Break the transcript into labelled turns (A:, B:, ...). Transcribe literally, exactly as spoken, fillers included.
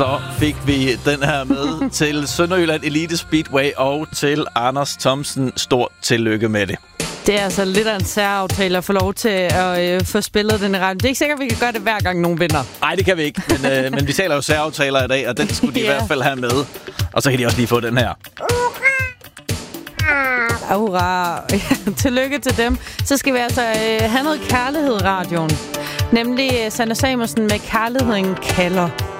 A: Så fik vi den her med til Sønderjylland Elite Speedway og til Anders Thomsen. Stort tillykke med det.
B: Det er altså lidt af en særaftale at få lov til at øh, få spillet den i radioen. Det er ikke sikkert, at vi kan gøre det hver gang nogen vinder.
A: Nej, det kan vi ikke. Men, øh, men vi taler jo særaftaler i dag, og den skulle de ja. i hvert fald have med. Og så kan de også lige få den her.
B: Hurra. Tillykke til dem. Så skal vi altså øh, have noget kærlighed i radioen. Nemlig Sanne Samuelsen med Kærligheden kalder.